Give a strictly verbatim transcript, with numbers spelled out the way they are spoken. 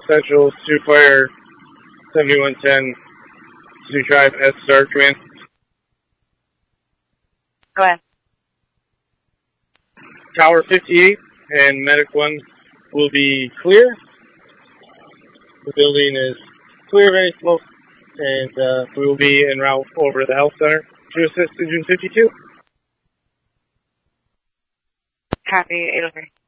Central, Sioux Fire, seventy-one ten, Sioux Drive, S Star Command. Go ahead. Tower fifty-eight and Medic one will be clear. The building is clear of any smoke, and uh, we will be en route over to the health center to assist Engine fifty-two. Copy, eight oh three.